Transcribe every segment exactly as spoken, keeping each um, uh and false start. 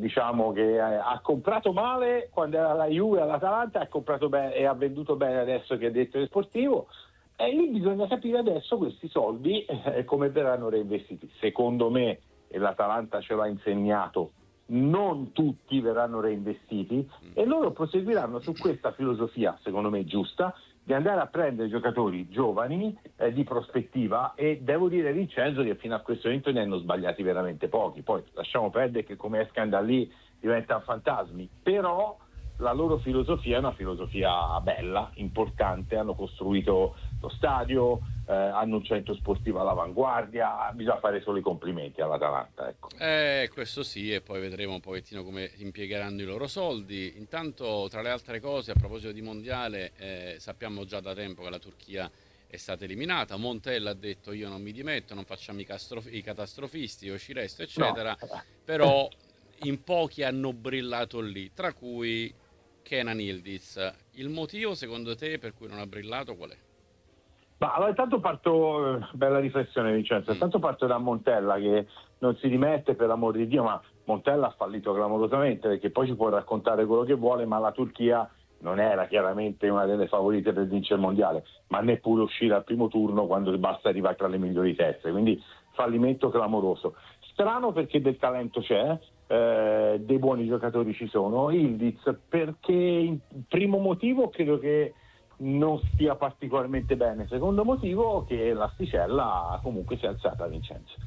diciamo che ha comprato male quando era alla Juve, all'Atalanta, ha comprato bene e ha venduto bene adesso che è direttore sportivo, e lì bisogna capire adesso questi soldi eh, come verranno reinvestiti. Secondo me, e l'Atalanta ce l'ha insegnato, non tutti verranno reinvestiti e loro proseguiranno su questa filosofia, secondo me giusta, di andare a prendere giocatori giovani eh, di prospettiva, e devo dire, Vincenzo, che fino a questo momento ne hanno sbagliati veramente pochi. Poi lasciamo perdere che come escano da lì diventano fantasmi, però la loro filosofia è una filosofia bella, importante, hanno costruito lo stadio, eh, hanno un centro sportivo all'avanguardia, bisogna fare solo i complimenti all'Atalanta, ecco. Eh, questo sì, e poi vedremo un pochettino come impiegheranno i loro soldi. Intanto, tra le altre cose, a proposito di mondiale, eh, sappiamo già da tempo che la Turchia è stata eliminata. Montella ha detto: io non mi dimetto, non facciamo i, castrof- i catastrofisti, io ci resto, No. eccetera. Però in pochi hanno brillato lì, tra cui Kenan Yildiz. Il motivo, secondo te, per cui non ha brillato qual è? Ma allora, intanto parto, eh, bella riflessione Vincenzo, Mm. intanto parto da Montella che non si dimette, per l'amor di Dio, ma Montella ha fallito clamorosamente, perché poi ci può raccontare quello che vuole, ma la Turchia non era chiaramente una delle favorite per vincere il mondiale, ma neppure uscire al primo turno quando basta arrivare tra le migliori teste, quindi fallimento clamoroso. Strano, perché del talento c'è, eh, dei buoni giocatori ci sono. Ildiz perché, il primo motivo, credo che non stia particolarmente bene. Secondo motivo, che l'asticella comunque si è alzata, Vincenzo,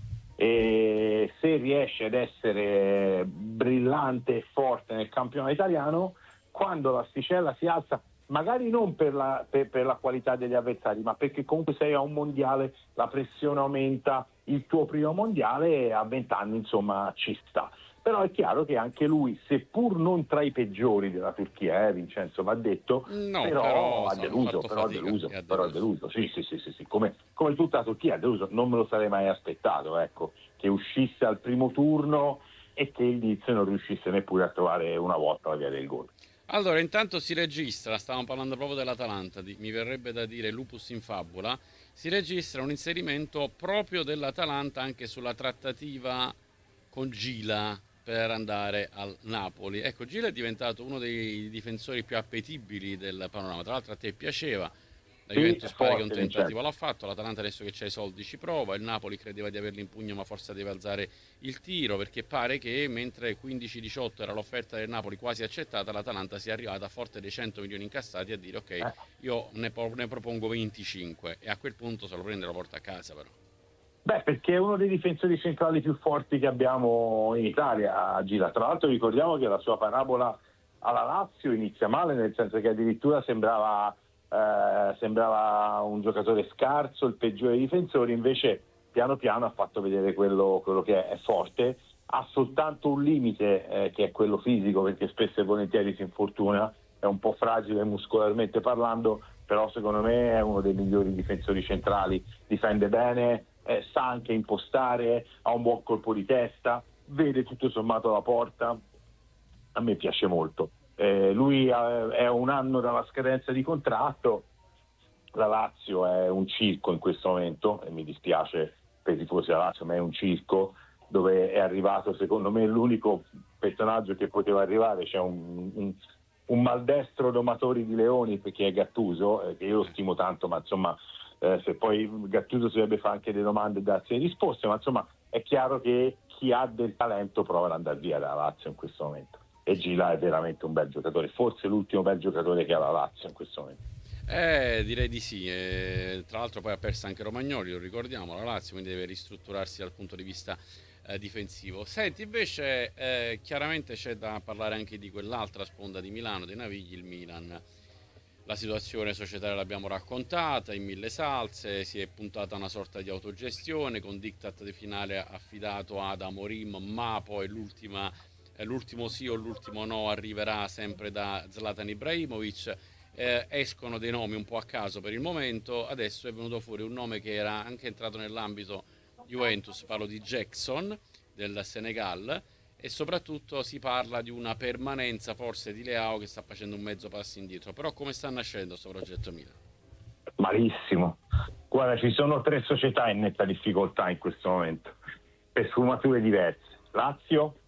e se riesce ad essere brillante e forte nel campionato italiano, quando l'asticella si alza, magari non per la, per, per la qualità degli avversari, ma perché comunque sei a un mondiale, la pressione aumenta, il tuo primo mondiale a vent'anni insomma ci sta. Però è chiaro che anche lui, seppur non tra i peggiori della Turchia, eh, Vincenzo, va detto, No, però però ha so, hanno deluso, fatto però ha fatica deluso, e ha però ha deluso. deluso, sì, sì, sì, sì, sì. Come, come tutta la Turchia ha deluso, non me lo sarei mai aspettato, ecco, che uscisse al primo turno e che il Leeds non riuscisse neppure a trovare una volta la via del gol. Allora, intanto si registra, stavamo parlando proprio dell'Atalanta, di- mi verrebbe da dire lupus in fabula, si registra un inserimento proprio dell'Atalanta anche sulla trattativa con Gila per andare al Napoli. Ecco, Gila è diventato uno dei difensori più appetibili del panorama, tra l'altro a te piaceva. La Sì, è Juventus pare che un forte, tentativo Vincenzo. l'ha fatto, l'Atalanta adesso che c'ha i soldi ci prova, il Napoli credeva di averlo in pugno ma forse deve alzare il tiro, perché pare che mentre quindici diciotto era l'offerta del Napoli quasi accettata, l'Atalanta sia arrivata a forte dei cento milioni incassati a dire ok, Eh. io ne, pro- ne propongo venticinque, e a quel punto se lo prende e lo porta a casa però. Beh, perché è uno dei difensori centrali più forti che abbiamo in Italia, Gira. Tra l'altro ricordiamo che la sua parabola alla Lazio inizia male, nel senso che addirittura sembrava, eh, sembrava un giocatore scarso, il peggiore dei difensori, invece piano piano ha fatto vedere quello, quello che è, è forte, ha soltanto un limite, eh, che è quello fisico, perché spesso e volentieri si infortuna, è un po' fragile muscolarmente parlando, però secondo me è uno dei migliori difensori centrali, difende bene, eh, sa anche impostare, ha un buon colpo di testa, vede tutto sommato la porta, a me piace molto. Eh, lui ha, è un anno dalla scadenza di contratto, la Lazio è un circo in questo momento, e mi dispiace per i tifosi della Lazio, ma è un circo dove è arrivato secondo me l'unico personaggio che poteva arrivare, c'è un, un, un maldestro domatore di leoni, perché è Gattuso, eh, che io lo stimo tanto, ma insomma eh, se poi Gattuso si dovrebbe fare anche delle domande e darsi le risposte, ma insomma è chiaro che chi ha del talento prova ad andare via dalla Lazio in questo momento, e Gila è veramente un bel giocatore, forse l'ultimo bel giocatore che ha la Lazio in questo momento. Eh, direi di sì. E, tra l'altro poi ha perso anche Romagnoli, lo ricordiamo, la Lazio, quindi deve ristrutturarsi dal punto di vista eh, difensivo. Senti, invece, eh, chiaramente c'è da parlare anche di quell'altra sponda di Milano, dei Navigli, il Milan. La situazione societaria l'abbiamo raccontata in mille salse, si è puntata a una sorta di autogestione con diktat di finale affidato ad Amorim, ma poi l'ultima, eh, l'ultimo sì o l'ultimo no arriverà sempre da Zlatan Ibrahimovic. Eh, escono dei nomi un po' a caso per il momento, adesso è venuto fuori un nome che era anche entrato nell'ambito Juventus, parlo di Jackson del Senegal, e soprattutto si parla di una permanenza forse di Leao che sta facendo un mezzo passo indietro. Però come sta nascendo questo progetto Milan? Malissimo. Guarda, ci sono tre società in netta difficoltà in questo momento, per sfumature diverse. Lazio,